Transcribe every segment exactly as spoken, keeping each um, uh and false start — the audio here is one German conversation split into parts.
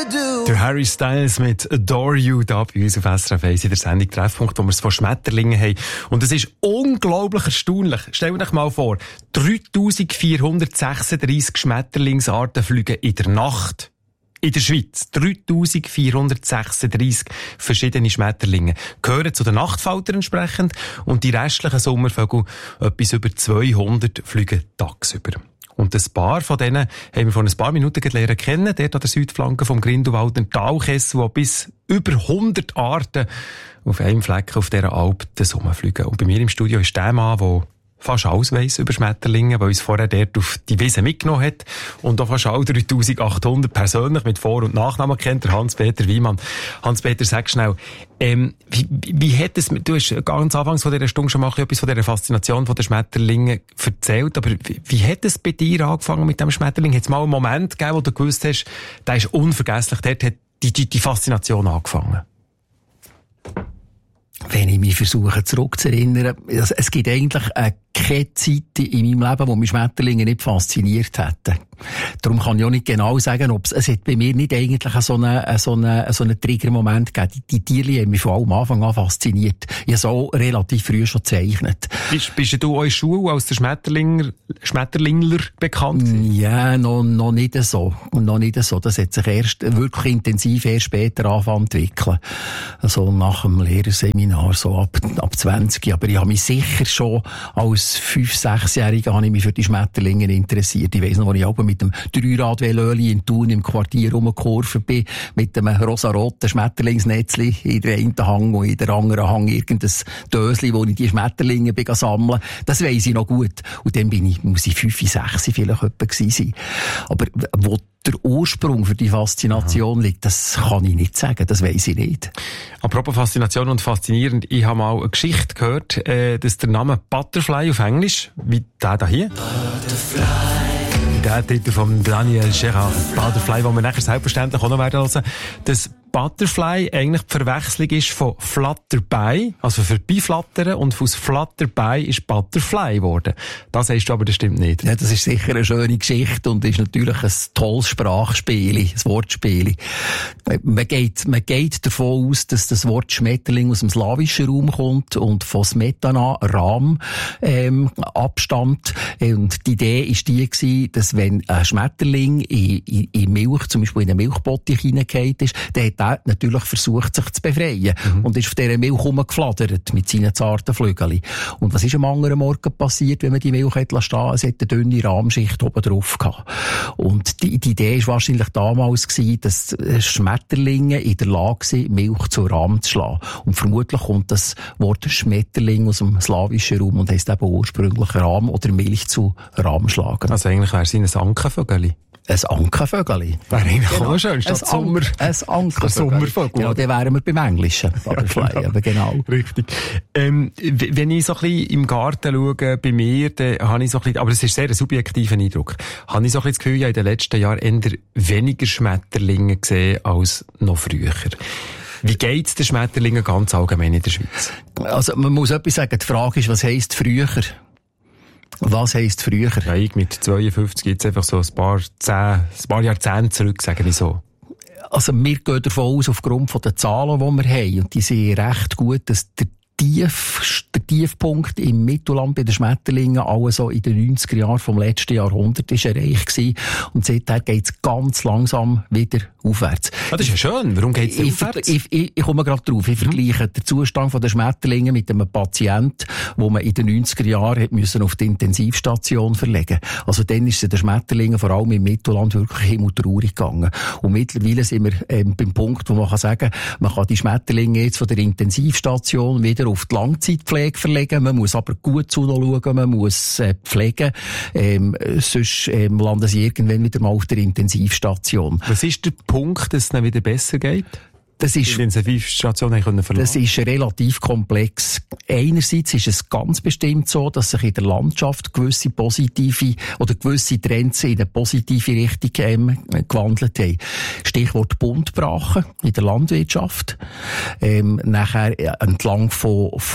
do. Der Harry Styles mit Adore You da bei uns auf S R F eins in der Sendung Treffpunkt, wo wir es von Schmetterlingen haben. Und es ist unglaublich erstaunlich. Stellt euch mal vor, dreitausendvierhundertsechsunddreissig Schmetterlingsarten fliegen in der Nacht. In der Schweiz. dreitausendvierhundertsechsunddreissig verschiedene Schmetterlinge gehören zu den Nachtfaltern entsprechend und die restlichen Sommervögel, etwas über zweihundert, fliegen tagsüber. Und ein paar von denen haben wir vor ein paar Minuten lernen kennen, dort an der Südflanke vom Grindelwald, ein Talkessel, wo bis über hundert Arten auf einem Fleck auf dieser Alp rumfliegen. Und bei mir im Studio ist der Mann, der fast alles weiss über Schmetterlinge, weil uns vorher dort auf die Wiese mitgenommen hat und auch fast alle dreitausendachthundert persönlich mit Vor- und Nachnamen kennt, der Hans-Peter Wiemann. Hans-Peter, sag schnell, ähm, wie, wie hat es, du hast ganz anfangs von dieser Stunde schon mal etwas von dieser Faszination von den Schmetterlingen erzählt, aber wie, wie hat es bei dir angefangen mit dem Schmetterling? Hat es mal einen Moment gegeben, wo du gewusst hast, der ist unvergesslich, dort hat die, die, die Faszination angefangen? Wenn ich mich versuche zurückzuerinnern, also es gibt eigentlich äh, keine Zeit in meinem Leben, wo mich Schmetterlinge nicht fasziniert hätten. Darum kann ich auch nicht genau sagen, ob es, es hat bei mir nicht eigentlich so einen, so einen, so einen Trigger-Moment gegeben. Die, die Tierchen haben mich von allem Anfang an fasziniert. Ich habe so relativ früh schon gezeichnet. Bist, bist du auch in Schule als der Schmetterlinger, Schmetterlingler bekannt gewesen? Ja, noch, noch nicht so. Und noch nicht so. Das hat sich erst wirklich intensiv erst später angefangen zu entwickeln. Also nach dem Lehrerseminar, so ab, ab zwanzig. Aber ich habe mich sicher schon als fünf-, sechsjähriger habe ich mich für die Schmetterlinge interessiert. Ich weiss noch, als ich auch mit dem Dreirad-Velöli in Thun im Quartier rumgekurven bin, mit einem rosaroten Schmetterlingsnetzli in der einen Hang und in der anderen Hang irgendein Dösli, wo ich die Schmetterlinge bin sammeln. Das weiss ich noch gut. Und dann bin ich, muss ich fünf, sechs vielleicht etwa gewesen sein. Aber wo der Ursprung für die Faszination liegt, das kann ich nicht sagen, das weiss ich nicht. Apropos Faszination und faszinierend, ich habe mal eine Geschichte gehört, äh, dass der Name Butterfly auf Englisch, wie der da hier, Butterfly. Der Titel von Daniel Gerard, Butterfly, wo wir nachher selbstverständlich auch noch werden hören, dass Butterfly eigentlich die Verwechslung ist von Flutterby, also vorbeiflattern, und aus Flutterby ist Butterfly geworden. Das sagst du aber, das stimmt nicht. Ja, das ist sicher eine schöne Geschichte und ist natürlich ein tolles Sprachspiel, ein Wortspiel. Man geht, man geht davon aus, dass das Wort Schmetterling aus dem slawischen Raum kommt und von Smetana, Rahm, ähm, abstammt. Und die Idee ist die gewesen, dass wenn ein Schmetterling in, in, in Milch, zum Beispiel in einen Milchbottich hineingefallen ist, dann hat er natürlich versucht, sich zu befreien. Mhm. Und ist auf dieser Milch rumgeflattert mit seinen zarten Flügeln. Und was ist am anderen Morgen passiert, wenn man die Milch hat stehen? Es hat eine dünne Rahmschicht oben drauf gehabt. Und die, die Idee war wahrscheinlich damals gewesen, dass Schmetterlinge in der Lage sind, Milch zu Rahm zu schlagen. Und vermutlich kommt das Wort Schmetterling aus dem slawischen Raum und heisst eben ursprünglich Rahm oder Milch zu Rahm schlagen. Also eigentlich wäre es ein Ankenvögel. Ein Ankenvögeli. Wäre eigentlich genau. auch schön, statt Sommer. Ein Ankenvögel. Genau, dann wären wir beim Englischen. Butterfly, ja, genau. Aber genau. Richtig. Ähm, wenn ich so ein bisschen im Garten schaue, bei mir, dann habe ich so ein bisschen, aber es ist sehr ein subjektiver Eindruck, habe ich so ein bisschen das Gefühl, ich habe in den letzten Jahren eher weniger Schmetterlinge gesehen als noch früher. Wie geht's den Schmetterlingen ganz allgemein in der Schweiz? Also, man muss etwas sagen. Die Frage ist, was heisst früher? Was heisst früher? Ja, ich mit zweiundfünfzig jetzt einfach so ein paar, zehn, ein paar Jahrzehnte zurück, sage ich so. Also, wir gehen davon aus, aufgrund der Zahlen, die wir haben, und die sind recht gut, dass der Tief, der Tiefpunkt im Mittelland bei den Schmetterlingen also in den neunziger Jahren vom letzten Jahrhundert ist erreicht gewesen. Und seither geht's ganz langsam wieder aufwärts. Ah, das ist ja schön. Warum geht's denn aufwärts? Ich, ich, ich komme gerade drauf. Ich mhm. vergleiche den Zustand der Schmetterlinge mit einem Patienten, wo man in den neunziger Jahren hat müssen auf die Intensivstation verlegen. Also dann ist es den Schmetterlingen vor allem im Mittelland wirklich himmeltraurig gegangen. Und mittlerweile sind wir ähm, beim Punkt, wo man kann sagen, man kann die Schmetterlinge jetzt von der Intensivstation wieder auf die Langzeitpflege verlegen. Man muss aber gut zuschauen, man muss äh, pflegen. Ähm, sonst ähm, landen sie irgendwann wieder mal auf der Intensivstation. Was ist der Punkt, dass es dann wieder besser geht? Das ist, die Intensivstation haben können verlassen. Das ist relativ komplex. Einerseits ist es ganz bestimmt so, dass sich in der Landschaft gewisse positive oder gewisse Trends in eine positive Richtung ähm, gewandelt haben. Stichwort Buntbrachen in der Landwirtschaft. Ähm, nachher entlang von, von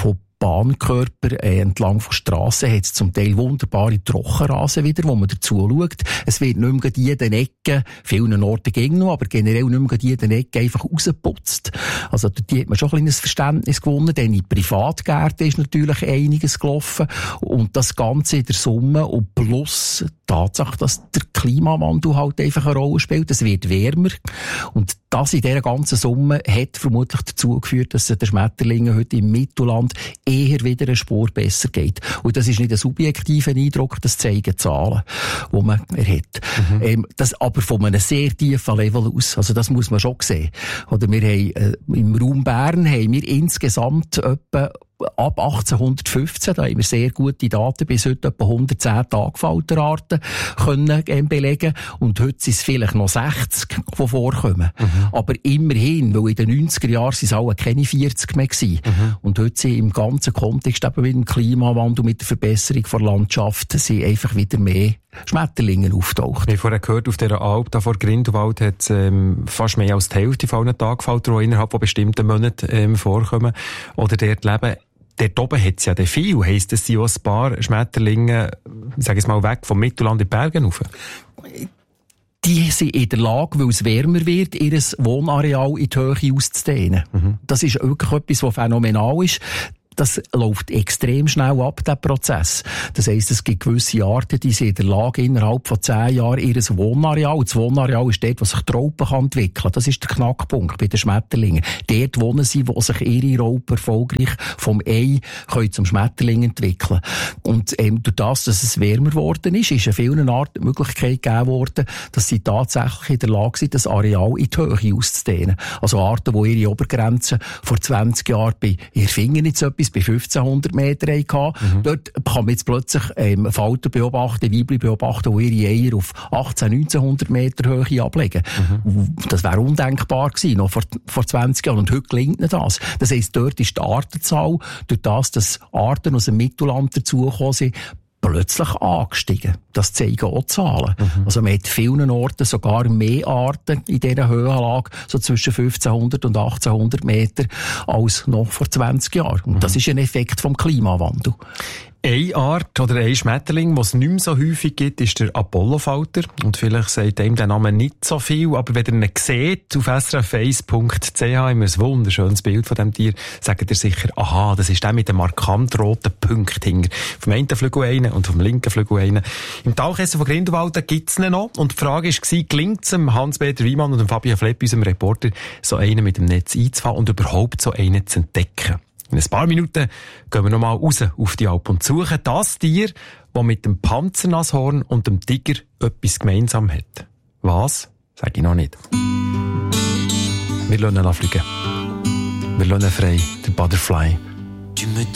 Bahnkörper äh, entlang von Strassen hat es zum Teil wunderbare Trockenrasen wieder, wo man dazu schaut. Es wird nicht mehr in jeden Ecken, vielen Orten ging noch, aber generell nicht mehr in jeden Ecken einfach rausgeputzt. Also dort hat man schon ein kleines Verständnis gewonnen, denn in Privatgärten ist natürlich einiges gelaufen und das Ganze in der Summe und plus die Tatsache, dass der Klimawandel halt einfach eine Rolle spielt. Es wird wärmer und das in dieser ganzen Summe hat vermutlich dazu geführt, dass es den Schmetterlingen heute im Mittelland eher wieder eine Spur besser geht. Und das ist nicht ein subjektiver Eindruck, das zeigen Zahlen, die man hat. Mhm. Ähm, das aber von einem sehr tiefen Level aus. Also das muss man schon sehen. Oder wir haben, äh, im Raum Bern haben wir insgesamt etwa ab achtzehnhundertfünfzehn, da haben wir sehr gute Daten, bis heute etwa hundertzehn Tagfalterarten können ähm, belegen. Und heute sind es vielleicht noch sechzig, die vorkommen. Mhm. Aber immerhin, weil in den neunziger Jahren sind es alle keine vierzig mehr gewesen. Mhm. Und heute sind im ganzen Kontext eben mit dem Klimawandel, mit der Verbesserung der Landschaft, sind einfach wieder mehr Schmetterlinge auftaucht. Wir haben vorhin gehört, auf dieser Alp da vor Grindelwald hat es ähm, fast mehr als die Hälfte von allen Tagfalter, die innerhalb von bestimmten Monaten ähm, vorkommen oder dort leben. Dort oben hat es ja viel. Heisst, es sind auch ein paar Schmetterlinge, ich sage es mal, weg vom Mittelland in die Berge rauf? Die sind in der Lage, weil es wärmer wird, ihr Wohnareal in die Höhe auszudehnen. Mhm. Das ist wirklich etwas, was phänomenal ist. Das läuft extrem schnell ab, der Prozess. Das heisst, es gibt gewisse Arten, die sind in der Lage, innerhalb von zehn Jahren ihr Wohnareal, das Wohnareal ist dort, wo sich die Raupe kann entwickeln kann. Das ist der Knackpunkt bei den Schmetterlingen. Dort wohnen sie, wo sich ihre Raupe erfolgreich vom Ei können zum Schmetterling entwickeln. Und ähm, durch das, dass es wärmer geworden ist, ist in vielen Arten die Möglichkeit gegeben worden, dass sie tatsächlich in der Lage sind, das Areal in die Höhe auszudehnen. Also Arten, die ihre Obergrenze vor zwanzig Jahren bei ihr Finger nicht so etwas bei fünfzehnhundert Meter hatten. Mhm. Dort kann man jetzt plötzlich ähm, Falter beobachten, Weibli beobachten, die ihre Eier auf achtzehnhundert, neunzehnhundert Meter Höhe ablegen. Mhm. Das wäre undenkbar gewesen, noch vor, vor zwanzig Jahren. Und heute gelingt nicht das. Das heisst, dort ist die Artenzahl, durch das, dass Arten aus dem Mittelland dazugekommen sind, plötzlich angestiegen. Das zeigen auch Zahlen. Mhm. Also man hat vielen Orten sogar mehr Arten in dieser Höhenlage, so zwischen fünfzehnhundert und achtzehnhundert Meter, als noch vor zwanzig Jahren. Und mhm. das ist ein Effekt vom Klimawandel. Eine Art oder ein Schmetterling, was es nicht mehr so häufig gibt, ist der Apollofalter. Und vielleicht sagt ihm der Name nicht so viel, aber wenn ihr ihn seht, auf s r f eins punkt c h haben wir ein wunderschönes Bild von diesem Tier, sagt ihr sicher, aha, das ist der mit dem markant roten Punkt hinter. Vom einen Flügel einen und vom linken Flügel einen. Im Talkessel von Grindelwald gibt es ihn noch. Und die Frage war, gelingt es dem Hans-Peter Wiemann und dem Fabian Flepp, unserem Reporter, so einen mit dem Netz einzufahren und überhaupt so einen zu entdecken? In ein paar Minuten gehen wir nochmal raus auf die Alp und suchen das Tier, das mit dem Panzernashorn und dem Tiger etwas gemeinsam hat. Was? Sage ich noch nicht. Wir lassen ihn fliegen. Wir lassen ihn frei, der Butterfly.